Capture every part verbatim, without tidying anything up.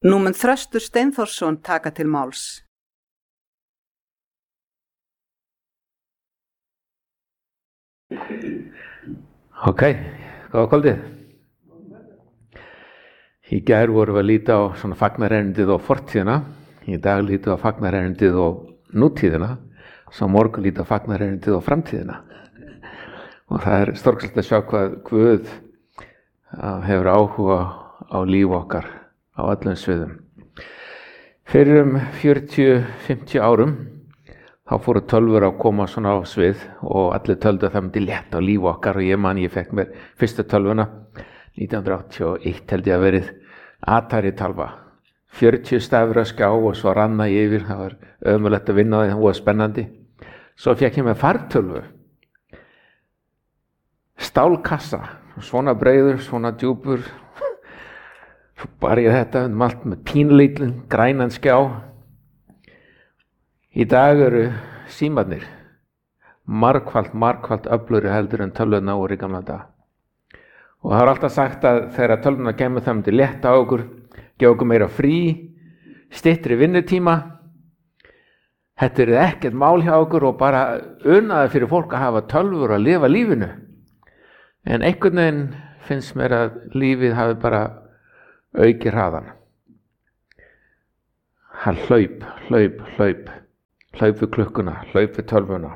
Nú mun Þröstur Steinþórsson taka til máls. Ok, góða kvöldið. Í gær vorum við að líta á svona fagnaerindið og fortíðina. Í dag lítum við á fagnaerindið og nútíðina. Svo morgun lítum við á fagnaerindið og framtíðina. Og það er stórkostlegt að sjá hvað Guð hefur áhuga á líf okkar á öllum sviðum. Fyrir um fjörutíu til fimmtíu árum þá fóru tölvur að koma svona á svið og allir töldu að það myndi létta á líf okkar og ég man ég fekk mér fyrstu tölvuna nítján hundruð áttatíu og eitt held ég að verið Atari talva. fjörutíu stafir að skjá og svo ranna ég yfir, það var ömurlegt að vinna það, það var spennandi. Svo fekk ég mér fartölvu, stálkassa, svona breiður, svona djúpur. Svo bar ég þetta um allt með pínlítlinn, grænan skjá. Í dag eru símarnir margfalt, margfalt öflugri heldur en tölvurnar voru í gamla daga. Og það er alltaf sagt að þegar tölvurnar kemur það myndi létta á okkur, gefa okkur meira frí, styttri vinnutíma. Þetta er ekkert mál hjá okkur og bara unaði fyrir fólk að hafa tölvur og að lifa lífinu. En einhvern veginn finnst mér að lífið hafi bara aukið hraðan. Það hlaup, hlaup, hlaup, hlaup við klukkuna, hlaup við tölvuna.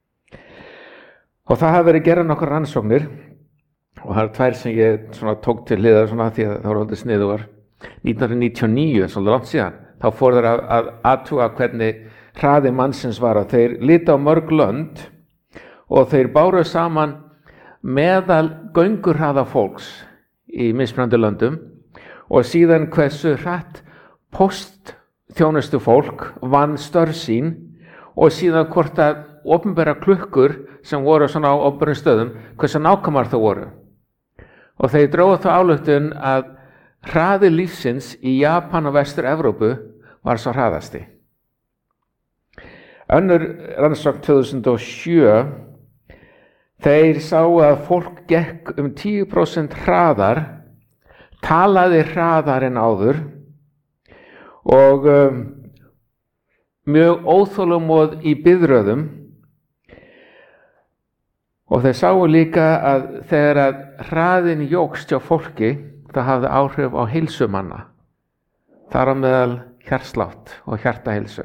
Og það hafi verið gerað nokkur rannsóknir og það er tvær sem ég svona tók til hliðar svona því að það voru aldrei sniðugar. nítján hundruð níutíu og níu, svolítið langt síðan, þá fór þeir að, að athuga hvernig hraði mannsins var að þeir lita á mörg lönd og þeir báru saman meðal göngurhraða fólks í mismunandi löndum og síðan hversu hratt póstþjónustu fólk vann störf sín og síðan hvort að opinbera klukkur sem voru svona á opinberum stöðum, hversu nákvæmar það voru. Og þeir drógu þá ályktun að hraði lífsins í Japan og Vestur-Evrópu var svo hraðasti. Önnur rannsókn tvö þúsund og sjö, þeir sáu að fólk gekk um tíu prósent hraðar, talaði hraðar en áður og um, mjög óþolinmóð í biðröðum. Og þeir sáu líka að þegar að hraðin jókst hjá fólki, það hafði áhrif á heilsu manna, þar á meðal hjartslátt og hjartaheilsu.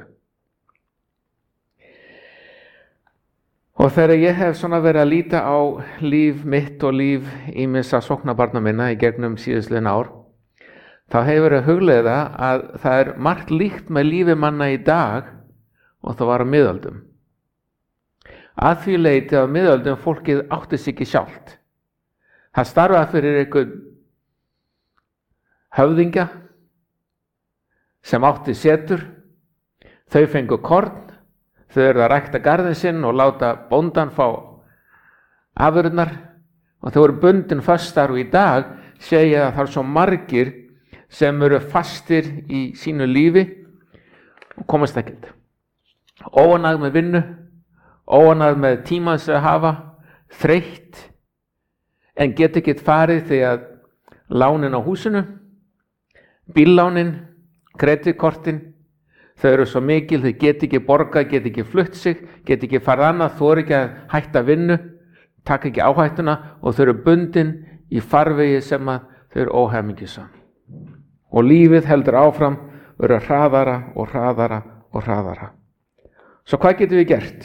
Og þegar ég hef svona verið að líta á líf mitt og líf ýmissa sóknarbarna minna í gegnum síðastliðin ár, þá hefur verið að hugleiða að það er margt líkt með lífi manna í dag og það var á miðöldum. Að því leyti að miðöldum fólkið átti sig ekki sjálft. Það starfaði fyrir einhvern höfðingja sem átti setur, þau fengu korn, þau eru að rækta garðinn sinn og láta bóndan fá afurðirnar og þau voru bundin fastar og í dag segja að það er svo margir sem eru fastir í sínu lífi og komast ekkert. Óánægð með vinnu, óánægð með tímann sem hafa, þreytt en get ekki farið því að lánin á húsinu, bíllánin, kreditkortin, þau eru svo mikil, þau get ekki borgað, get ekki flutt sig, get ekki farið annað, þú eru ekki að hætta vinnu, taka ekki áhættuna og þau eru bundin í farvegi sem að þau eru óhamingjusam. Og lífið heldur áfram, verður hraðara og hraðara og hraðara. Svo hvað getum við gert?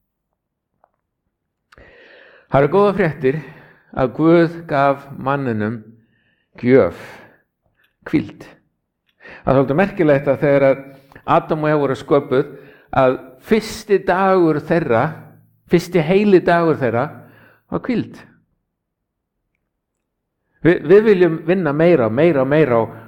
Það eru góða fréttir að Guð gaf manninum gjöf, hvíld. Það er svolítið merkilegt að þegar að Adam og Eva voru sköpuð að fyrsti dagur þeirra, fyrsti heili dagur þeirra var hvíld. Vi, við viljum vinna meira og meira og meira og,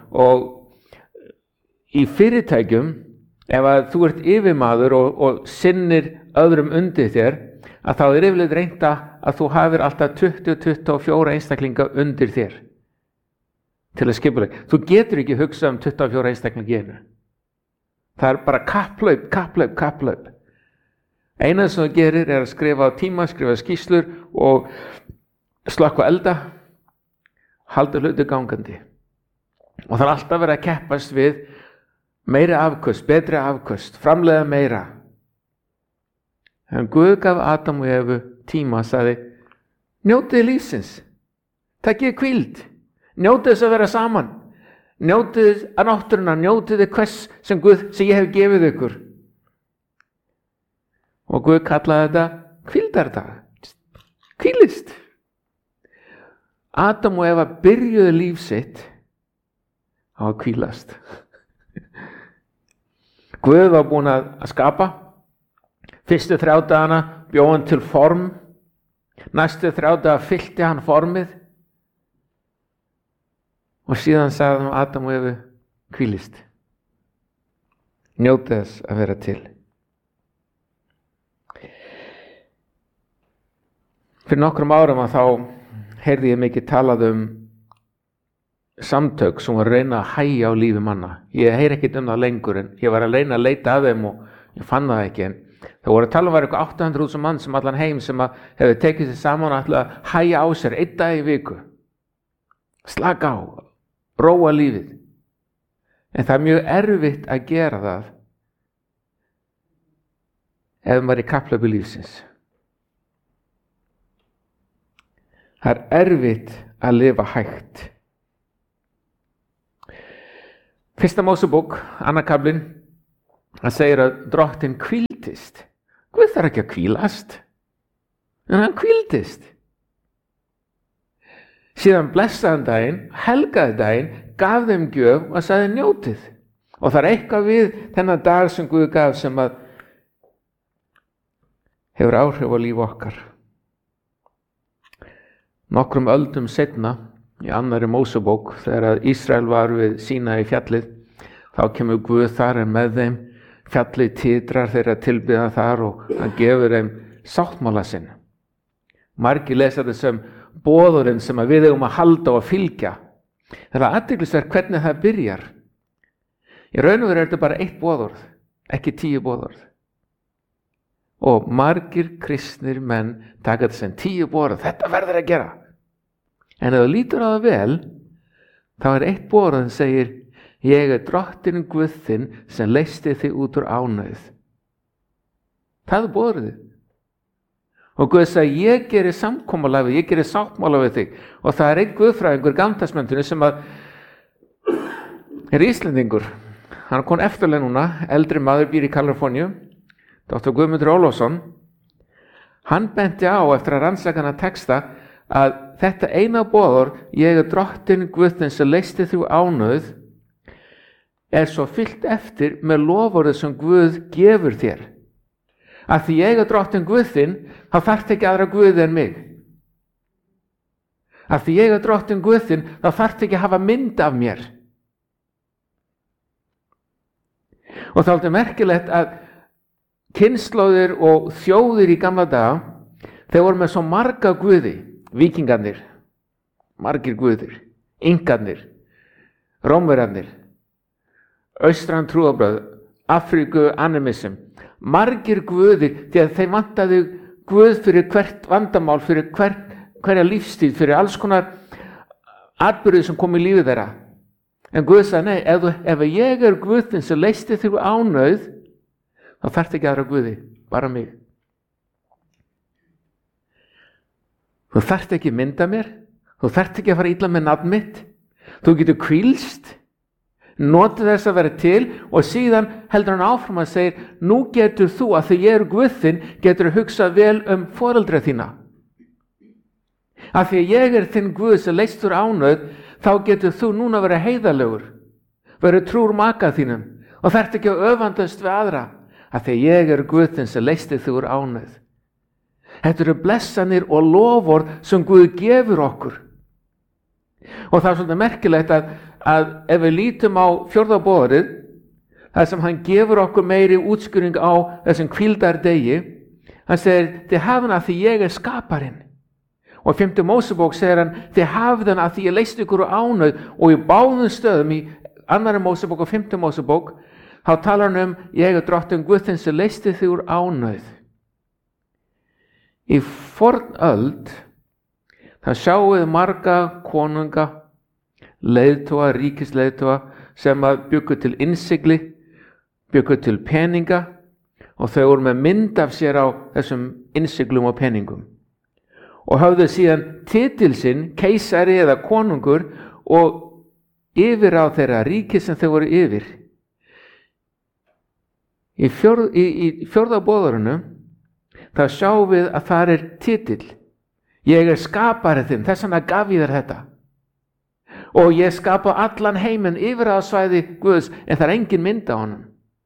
og í fyrirtækjum, ef að þú ert yfirmaður og, og sinnir öðrum undir þér, að þá er yfirleitt reynt að þú hafir alltaf tuttugu til tuttugu og fjóra einstaklinga undir þér til að skipuleggja. Þú getur ekki hugsað um tuttugu og fjóra einstaklinga í einu. Það er bara kapplaup, kapplaup, kapplaup. Eina sem þú gerir er að skrifa á tíma, skrifa skýrslur og slökkva elda, halda hluti gangandi. Og það er alltaf verið að keppast við meiri afköst, betri afköst, framleiða meira. En Guð gaf Adam og Evu tíma og sagði, njótið lífsins, takkið hvíld, njótið þess að vera saman, njótið að náttúruna, njótið hvers sem Guð, sem ég hef gefið ykkur. Og Guð kallaði þetta hvíldardag, hvílist. Adam og Eva byrjuðu líf sitt á að hvílast. Guð var búinn að skapa. Fyrstu þrjá dagana bjó hann til form. Næstu þrjá daga fyllti hann formið. Og síðan sagði hann Adam og Evu, hvílist. Njótið þess að vera til. Fyrir nokkrum árum að þá heyrði ég mikið talað um samtök sem var að reyna að hægja á lífi manna. Ég heyri ekkert um það lengur, en ég var að reyna að leita að þeim og ég fann það ekki. En það voru að tala um var eitthvað átta hundruð þúsund mann sem allan heim sem hefði tekið sér saman og ætlaði að hægja á sér einn dag í viku. Slaka á, róa lífið. En það er mjög erfitt að gera það ef maður er í kapphlaupi lífsins. Það er erfitt að lifa hægt. Fyrsta Mósebók, annar kaflinn, það segir að drottinn hvíldist. Guð þarf ekki að hvílast, en hann hvíldist. Síðan blessaði hann daginn, helgaði daginn, gaf þeim gjöf og sagði njótið. Og það er eitthvað við þennan dag sem Guð gaf sem að hefur áhrif á líf okkar. Nokkrum öldum seinna, í annarri Mósebók, þegar að Ísrael var við sína í fjallið, þá kemur Guð þar en með þeim, fjallið titrar þeirra tilbyða þar og hann gefur þeim sáttmála sinn. Margir lesa þessum boðurinn sem að við eigum að halda og að fylgja. Það er athyglisvert hvernig það byrjar. Í raun og veru er þetta bara eitt boðorð, ekki tíu boðorð. Og margir kristnir menn taka þetta sem tíu boðorð, þetta verður að gera. En ef þú lítur á það vel, þá er eitt boðorð sem segir, ég er drottinn Guð þinn sem leysti þig út úr ánauð. Það er boðorðið. Og Guð sagði, ég gerir samkomulag við, ég gerir sáttmála við þig. Og það er einn guðfræðingur í Gamla-testamentinu sem að er Íslendingur. Hann kom eftirlega núna, eldri maður býr í Kaliforníu, doktor Guðmundur Ólafsson. Hann benti á eftir að rannsaka hana texta að þetta eina boðorð, ég er drottinn Guð þinn sem leysti þig úr ánauð, er svo fyllt eftir með loforðið sem Guð gefur þér. Að því ég er drottinn Guð þinn, þá þarft ekki aðra Guði en mig. Að því ég er drottinn Guð þinn, þá þarft ekki að hafa mynd af mér. Og þá er þetta merkilegt að kynslóðir og þjóðir í gamla daga, þeir voru með svo marga guði, víkingarnir, margir guðir, ingarnir, rómverjarnir, austran trúarbrögð, Afríku animism, margir guðir, því að þeir vantaði Guð fyrir hvert vandamál, fyrir hver, hverja lífstíð, fyrir alls konar atburðir sem kom í lífið þeirra. En Guð sagði, nei, ef, ef ég er Guðinn sem leysti þig úr ánauð, þá þarft ekki aðra Guði, bara mig. Þú þarft ekki mynda mér, þú þarft ekki að fara illa með nafn mitt, þú getur hvílst, notið þess að vera til og síðan heldur hann áfram að segja, nú getur þú að því ég er Guð þinn, getur að hugsa vel um foreldra þína. Af því að ég er þinn Guð sem leyst úr ánauð, þá getur þú núna að vera heiðarlegur, vera trúr maka þínum og þarft ekki að öfandast við aðra, af því að ég er Guð þinn sem leysti þig úr ánauð. Þetta eru blessanir og loford sem Guð gefur okkur. Og það er svolítið merkilegt að, að ef við lítum á fjórða boðorðið, það sem hann gefur okkur meiri útskýring á þessum hvíldardegi, hann segir, þið hafið að því ég er skaparinn. Og í fimmta Mósebók segir hann, þið hafið hann að því ég leysti ykkur úr ánauð, og í báðum stöðum, í annarri Mósebók og fimmta Mósebók, þá talar hann um, ég er drottinn Guð þinn sem leysti þig úr ánauð. Í fornöld, það sjáum við marga konunga, leiðtoga, ríkisleiðtoga sem að bjuggu til innsigli, bjuggu til peninga og þau voru með mynd af sér á þessum innsiglum og peningum og höfðu síðan titil sinn keisari eða konungur og yfir á þeirra ríki sem þau voru yfir. Í, fjórð, í, í fjórða boðorðinu þá sjáum við að það er titil. Ég er skapari þinn, þess vegna gaf ég þér þetta. Og ég skapa allan heiminn yfir á svæði Guðs, en það er engin mynd á honum.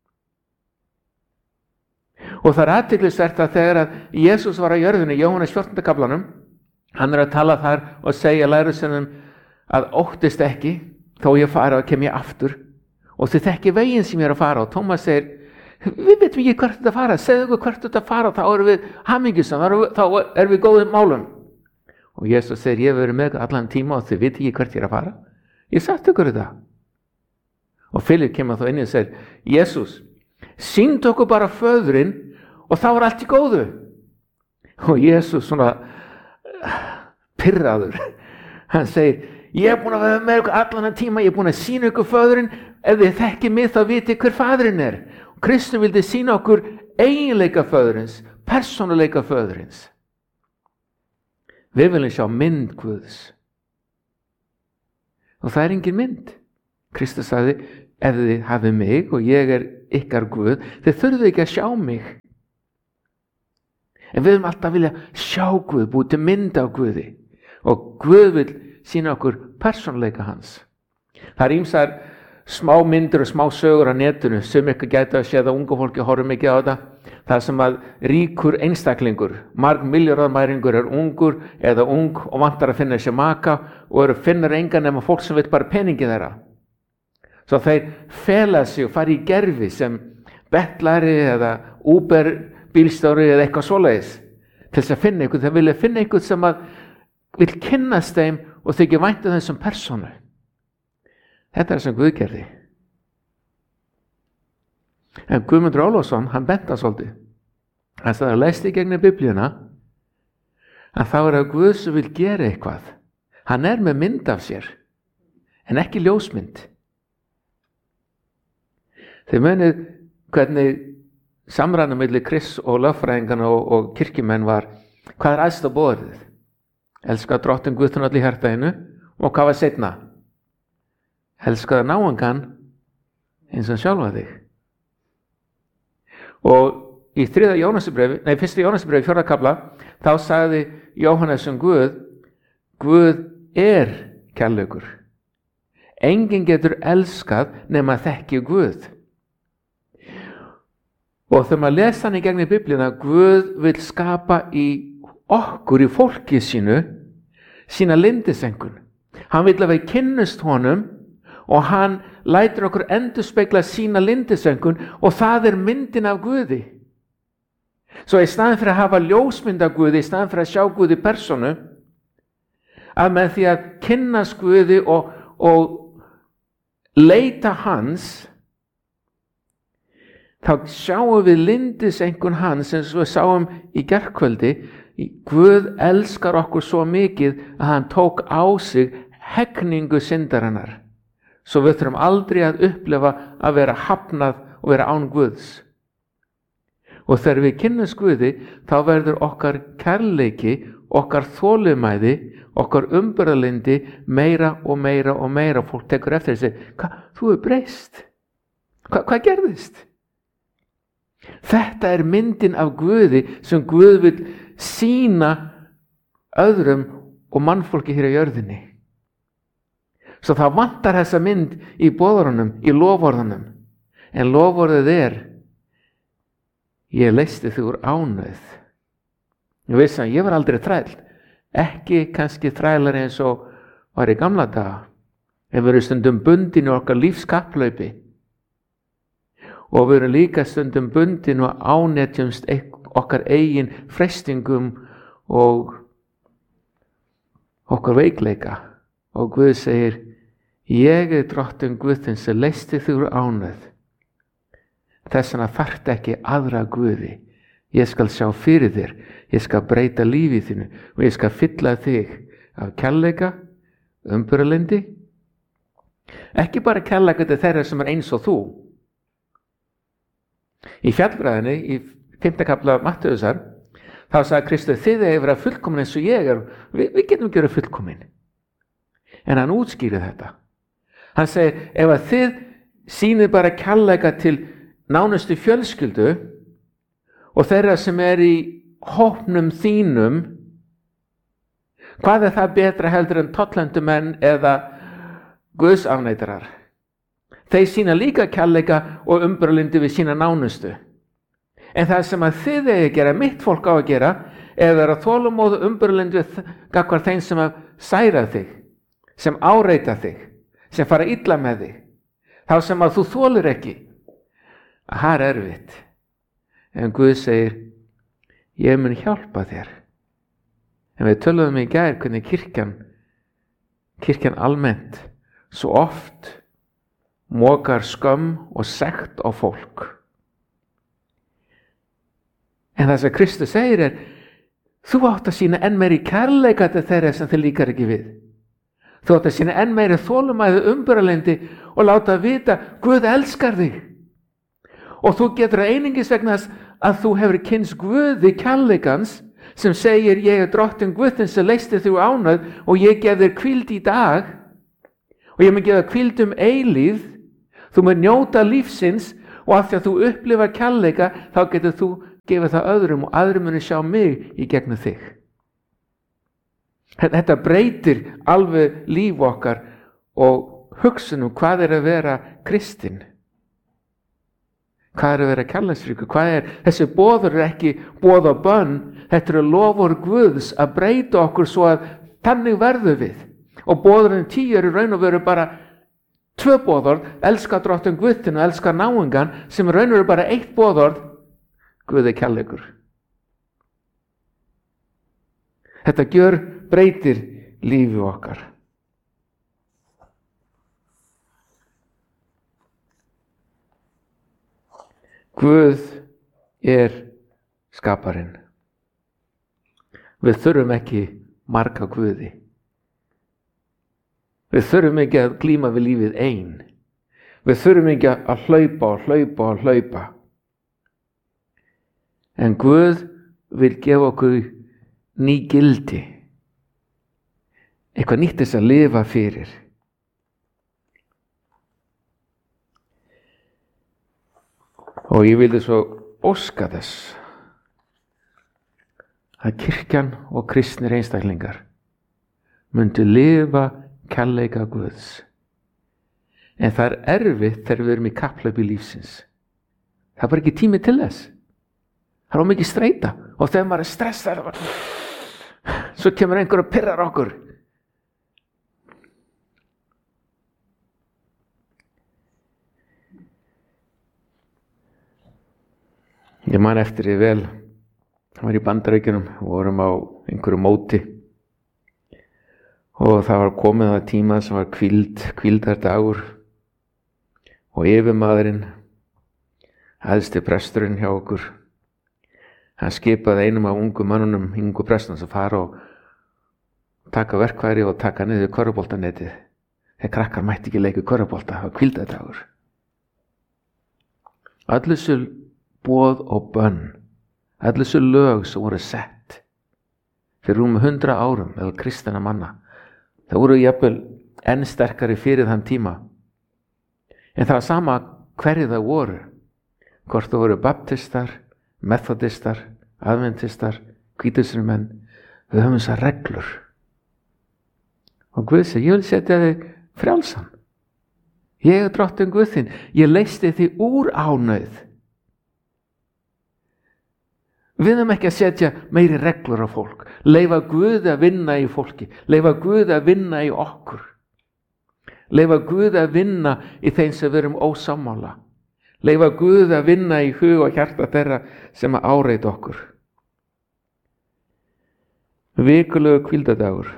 Og það er athyglisvert að þegar að Jesús var á jörðinni, Jóhannes fjórtánda kaflanum, hann er að tala þar og segja lærisveinum að óttist ekki, þó ég fara og kem ég aftur. Og þið þekki veginn sem ég er að fara. Og Tómas segir, við veitum ekki hvert þetta fara, segðu okkur hvert þetta fara, þá erum við hamingjusam, þá erum við góðum málum. Og Jesús segir, ég hef verið með allan tíma og þið veit ekki hvert ég er að fara. Ég sagt ykkur þetta. Og Filip kemur þá inn og segir, Jesús, sýndu okkur bara föðurinn og þá er allt í góðu. Og Jesús svona pirraður, hann segir, ég er búin að vera með ykkur allan tíma, ég er búin að sýna ykkur föðurinn, ef þið þekki mig þá viti hver faðurinn er. Og Kristur vildi sýna okkur eiginleika föðurins, persónuleika föðurins. Við viljum sjá mynd Guðs. Og það er engin mynd. Kristus sagði, ef þið hafið mig og ég er ykkar Guð, þið þurfið ekki að sjá mig. En við viljum alltaf vilja sjá Guð, búið til mynd af Guði. Og Guð vil sýna okkur persónuleika hans. Það er ýmsar smá myndir og smá sögur á netinu, sem ekki gæti að sé að unga fólki horfum ekki á þetta. Það sem að ríkur einstaklingur, marg milljarðamæringur er ungur eða ung og vantar að finna sér maka og eru finnur engan nema fólk sem vil bara peningi þeirra. Svo þeir fela sig og fara í gerfi sem bettlari eða Uber bílstjóri eða eitthvað svoleiðis til þess að finna einhvern. Þeir vilja finna einhvern sem að vil kynnast þeim og þykja vænt um þeim sem persónu. Þetta er sem Guð gerði. En Guðmundur Ólafsson, hann benta svolítið. Hann sagði að lesti gegnum Biblíuna að þá er að Guð sem vil gera eitthvað. Hann er með mynd af sér, en ekki ljósmynd. Þið munið hvernig samræðan milli Krists og lögfræðingana og, og kirkjumenn var, hvað er æðsta boðorðið? Elska drottinn Guð þinn öll í hjarta þínu, og hvað var seinna? Elskaðu náungan eins og sjálfa þig. Og í þriðja Jóhannesarbréfi, nei, fyrsta Jóhannesarbréfi, fjórða kafla, þá sagði Jóhannes um Guð, Guð er kærleikur. Enginn getur elskað nema þekki Guð. Og þegar maður lesa hann í gegnum Biblíuna, Guð vil skapa í okkur, í fólki sínu, sína lindisengun. Hann vil að við kynnust honum og hann lætur okkur endurspegla sína lindisengun og það er myndin af Guði. Svo í staðin fyrir að hafa ljósmynd af Guði, í staðin fyrir að sjá Guði persónu, að með því að kynnast Guði og, og leita hans, þá sjáum við lindisengun hans eins og við sáum í gærkvöldi. Guð elskar okkur svo mikið að hann tók á sig hegningu syndarinnar. Svo við þurfum aldrei að upplifa að vera hafnað og vera án Guðs. Og þegar við kynnumst Guði, þá verður okkar kærleiki, okkar þolinmæði, okkar umburðarlyndi meira og meira og meira. Fólk tekur eftir þessi, hvað, þú er breyst? Hva, hvað gerðist? Þetta er myndin af Guði sem Guð vil sýna öðrum og mannfólki hér á jörðinni. Svo það vantar þessa mynd í boðorðunum, í loforðunum. En loforðið er, ég leysti þig úr ánauð. Ég veist að ég var aldrei þræll. Ekki kannski þrælar eins og var í gamla daga. En við erum stundum bundin í okkar lífskaplaupi. Og við erum líka stundum bundin og ánetjumst okkar eigin freistingum og okkar veikleika. Og Guð segir, ég er drottinn Guð þinn sem leysti þig úr ánauð. Þess vegna þarftu ekki aðra Guði. Ég skal sjá fyrir þér, ég skal breyta lífið þínu og ég skal fylla þig af kærleika, umburðarlyndi Ekki bara kærleika til þeirra sem er eins og þú. Í fjallræðinni, í fimmta kafla Mattheusar, þá sagði Kristur, þið eigi vera fullkomin eins og ég er. Vi, við getum ekki verið fullkomin. En hann útskýrir þetta. Hann segir, ef að þið sýnið bara kærleika til nánustu fjölskyldu og þeirra sem er í hópnum þínum, hvað er það betra heldur en tollendumenn eða guðsafneitarar? Þeir sýna líka kærleika og umburðarlyndi við sína nánustu. En það sem að þið eigi að gera, mitt fólk á að gera, er að vera þolumóð og umburðarlyndi við gagnvart þeim sem að særa þig, sem áreita þig, sem fara illa með þig, þá sem að þú þolir ekki. Það er erfitt. En Guð segir, ég mun hjálpa þér. En við töluðum í gær hvernig kirkjan, kirkjan almennt, svo oft mokar skömm og sekt á fólk. En það sem Kristus segir er, þú átt að sýna enn meiri kærleika til þeirra sem þið líkar ekki við. Þú átt að sýna enn meiri þolumæði umburðarlyndi og láta vita, Guð elskar þig. Og þú getur að einungis vegna þess að þú hefur kynnst Guði kærleikans sem segir, ég er drottinn Guðins sem leysti þú ánægð og ég gef þér hvíld í dag og ég mun gefa hvíld um eilífð. Þú mun njóta lífsins og af því að þú upplifa kærleika þá getur þú gefið það öðrum og aðrum muni sjá mig í gegnum þig. Þetta breytir alveg líf okkar og hugsunum hvað er að vera kristinn. Hvað er að vera kærleiksríkur? Hvað er, þessi boður er ekki boð og bönn, þetta eru lofur Guðs að breyta okkur svo að þannig verðum við. Og boðurinn tíu eru raun og veru bara tvö boðorð, elska drottinn Guð þinn og elska náungan, sem raun og veru bara eitt boðorð, Guð er kærleikur. Þetta gjör breytir lífi okkar. Guð er skaparinn. Við þurfum ekki marga Guði. Við þurfum ekki að glíma við lífið ein. Við þurfum ekki að hlaupa og hlaupa og hlaupa. En Guð vil gefa okkur ný gildi. Eitthvað nýtt þess að lifa fyrir. Og ég vildi svo óska þess að kirkjan og kristnir einstaklingar myndu lifa kærleika Guðs. En það er erfitt þegar við erum í kapphlaupi lífsins. Það er bara ekki tími til þess. Það er ómikið streita. Og þegar maður er stressað, svo kemur einhver og pirrar okkur. Ég man eftir því vel, það var í Bandaríkjunum, við vorum á einhverju móti og það var komið að tíma sem var hvíld, hvíldardagur og yfirmaðurinn, æðsti presturinn hjá okkur, hann skipaði einum af ungu mönnunum, ungu prestunum sem fara og taka verkfæri og taka niður körfuboltanetið. Þegar krakkar mætti ekki leika körfubolta, það var hvíldardagur. Allir þessu boð og bönn, allir þessu lög sem voru sett fyrir rúmu hundra árum eða kristina manna, það voru jafnvel enn sterkari fyrir þann tíma. En það var sama hverju það voru, hvort það voru baptistar, methodistar, adventistar, hvítusunnumenn, við höfum þessar reglur. Og Guð segir, ég vil setja þig frjálsan. Ég er drottinn Guð þinn, ég leysti þig úr ánauð. Við höfum ekki að setja meiri reglur á fólk. Leyfa Guð að vinna í fólki. Leyfa Guð að vinna í okkur. Leyfa Guð að vinna í þeim sem við erum ósammála. Leyfa Guð að vinna í hug og hjarta þeirra sem að áreita okkur. Vikulegu hvíldadagur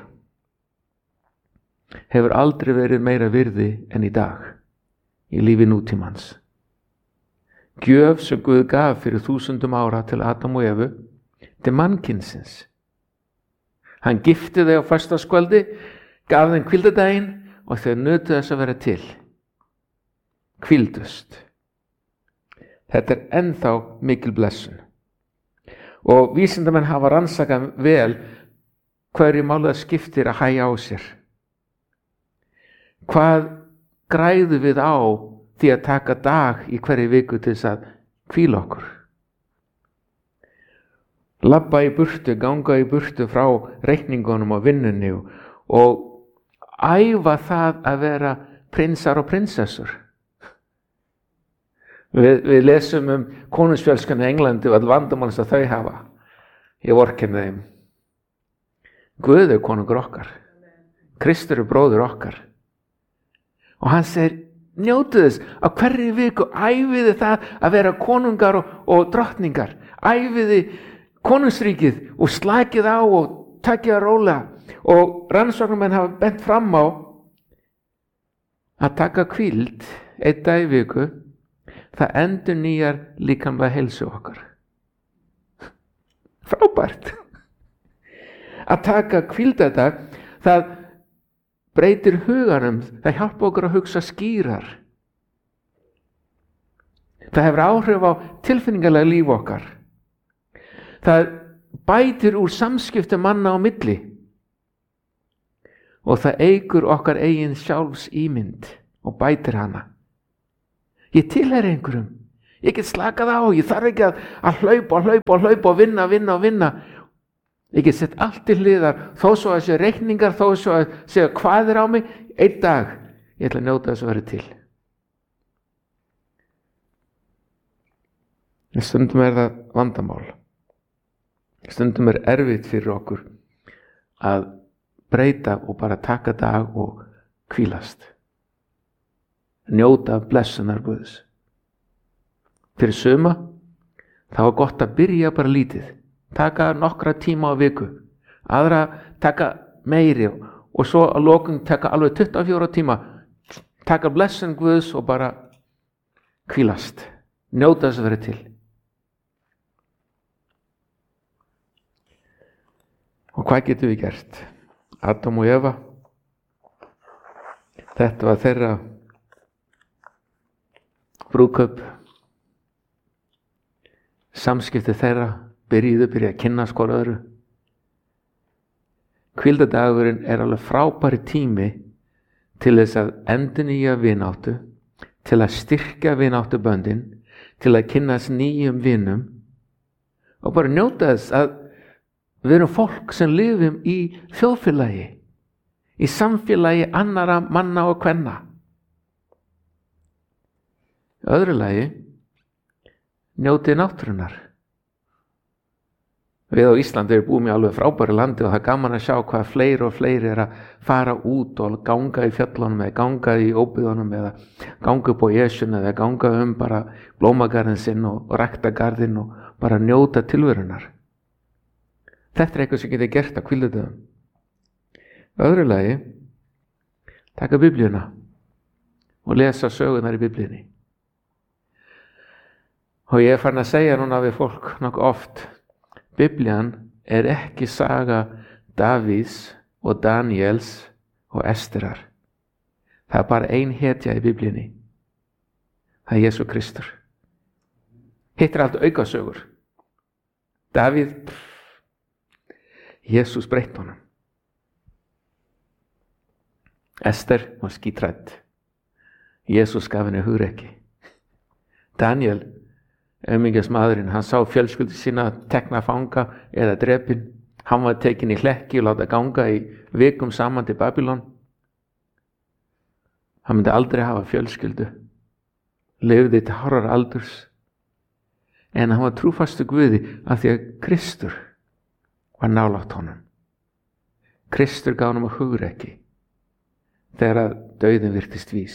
hefur aldrei verið meira virði en í dag í lífi nútímans. Gjöf sem Guð gaf fyrir þúsundum ára til Adam og Evu, til mannkynsins. Hann gifti þau á föstudagskvöldi, gaf þeim hvíldadaginn og þau nutu þess að vera til. Hvíldust. Þetta er ennþá mikil blessun. Og vísindamenn hafa rannsakað vel hverju máli það skiptir að hægja á sér. Hvað græðum við á því að taka dag í hverju viku til þess að hvíla okkur? Labba í burtu, ganga í burtu frá reikningunum og vinnunni og, og æfa það að vera prinsar og prinsessur. Við, við lesum um konungsfjölskylduna í Englandi og all vandamál sem þau hafa. Ég vorkenni þeim. Guð er konungur okkar. Kristur er bróðir okkar. Og hann segir, njótu þess að hverju viku æfiði það að vera konungar og, og drottningar. Æfiði konungsríkið og slakið á og takið að róla. Og rannsóknarmenn hafa bent fram á að taka hvíld einn dag í viku. Það endur nýjar líkamlega heilsu okkar. Frábært. Að taka hvíldadag, það breytir huganum, það hjálpa okkur að hugsa skýrar. Það hefur áhrif á tilfinningalega líf okkar. Það bætir úr samskiptum manna á milli. Og það eykur okkar eigin sjálfs ímynd og bætir hana. Ég tilheyri einhverjum. Ég get slakað á. Ég þarf ekki að, að hlaupa og hlaupa og hlaupa og vinna, vinna og vinna. Ég get sett allt til hliðar. Þó svo að sé reikningar, þó svo að segja hvað er á mig. Einn dag. Ég ætla að njóta þess að vera til. Stundum er það vandamál. Stundum er erfitt fyrir okkur að breyta og bara taka dag og hvílast. Njóta af blessunar Guðs. Fyrir suma, það var gott að byrja bara lítið. Taka nokkra tíma á viku. Aðra taka meiri og svo að lokum taka alveg tuttugu og fjóra tíma. Taka blessun Guðs og bara hvílast. Njóta þess að vera til. Og hvað getum við gert? Adam og Eva. Þetta var þeirra brúðkaup. Samskipti þeirra byrjuðu, byrjuðu að kynna skor öðru. Hvíldadagurinn er alveg frábæri tími til þess að endurnýja vináttu, til að styrkja vináttuböndin, til að kynnast nýjum vinum og bara njóta þess að við erum fólk sem lifum í þjóðfélagi, í samfélagi annara manna og kvenna. Í öðru lagi, njótið náttúrunnar. Við á Íslandi erum búið með alveg frábæri landi og það er gaman að sjá hvað fleiri og fleiri er að fara út og ganga í fjöllunum eða ganga í óbyggðunum eða ganga upp á Esjun eða ganga um bara blómagarðin sinn og rækta garðinn og bara njóta tilverunar. Þetta er eitthvað sem getur gert að hvíldadögum. Í öðru lagi, taka Biblíuna og lesa sögunar í Biblíunni. Og ég er farin að segja núna við fólk nokkuð oft, Biblían er ekki saga Davíðs og Daniels og Esterar. Það er bara ein hetja í Biblíunni. Það er Jesú Kristur. Hitt er allt aukasögur. Davíð, Jesús breytti honum. Ester var skítrædd. Jesús gaf henni hugrekki. Daniel, aumingjars maðurinn, hann sá fjölskyldu sína tekna fanga eða drepin. Hann var tekin í hlekki og láta ganga í vikum saman til Babylon. Hann myndi aldrei hafa fjölskyldu. Lifði til hárrar aldurs. En hann var trúfastu Guði af því að Kristur var nálægt honum. Kristur gaf honum að hugrekki þegar að dauðinn virtist vís.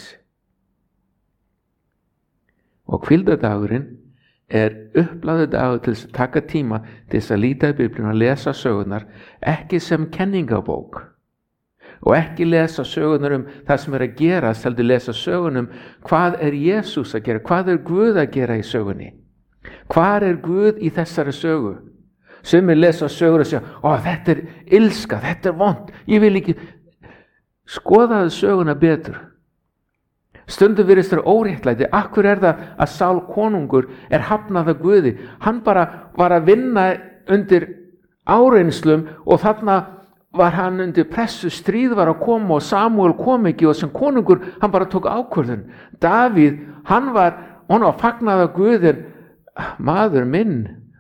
Og hvíldadagurinn er upplagður dagur til þess að taka tíma til þess að líta í Biblíuna og lesa sögunar, ekki sem kenningabók og ekki lesa sögunar um það sem er að gerast, heldur lesa sögunum hvað er Jesús að gera, hvað er Guð að gera í sögunni, hvað er Guð í þessari sögu. Sumir lesa sögur og segja, ó, þetta er ilska, þetta er vont, ég vil ekki. Skoðaðu söguna betur. Stundum virðist þér óréttlæti. Akkur er það að Sál konungur er hafnað af Guði? Hann bara var að vinna undir áreinslum og þarna var hann undir pressu, stríð var að koma og Samúel kom ekki og sem konungur hann bara tók ákvörðun. Davíð, hann var, hann var fagnað af Guði, maður minn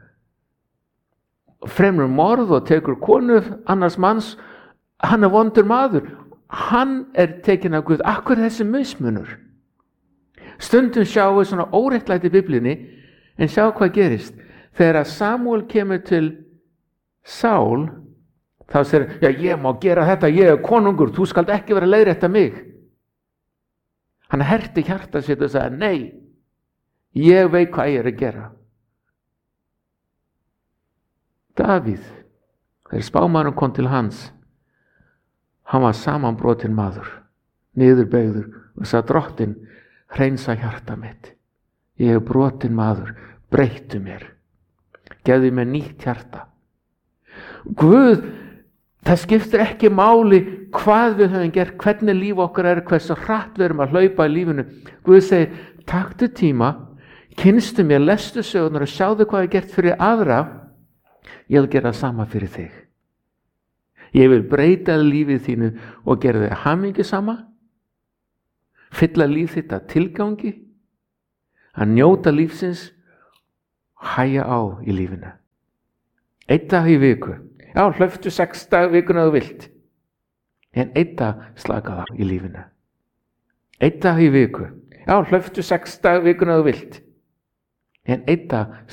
fremur morð og tekur konu annars manns, hann er vondur maður, hann er tekin af Guð. Akkur er þessi mismunur? Stundum sjáum við svona óréttlæti í Biblíunni, en sjá hvað gerist. Þegar Samúel kemur til Sál, þá segir, já ég má gera þetta, ég er konungur, þú skalt ekki vera að leiðrétta mig. Hann herti hjarta sitt og sagði, nei, ég veit hvað ég er að gera. Davíð, þegar spámaðurinn kom til hans, hann var samanbrotinn maður, niðurbeygður og sagði, drottinn, hreinsa hjarta mitt. Ég er brotinn maður, breyttu mér. Gefðu mér nýtt hjarta. Guð, það skiptir ekki máli hvað við höfum gert, hvernig líf okkar er, hversu hratt við erum að hlaupa í lífinu. Guð segir, taktu tíma, kynstu mér, lestu sögunar og sjáðu hvað ég gert fyrir aðra. Ég vil gera það sama fyrir þig. Ég vil breyta lífið þínu og gera þig hamingjusama, fylla líf þitt að tilgangi, að njóta lífsins, hæja á í lífinu. Einn dag í viku. Já, hlauptu sex dag vikuna þú vilt. En einn dag slaka það í lífinu. Einn dag í viku. Já, hlauptu sex dag vikuna þú vilt. En einn dag